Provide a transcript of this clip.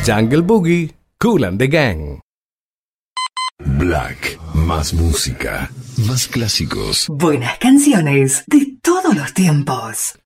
Jungle Boogie, Kool and the Gang. Black, más música, más clásicos. Buenas canciones de todos los tiempos.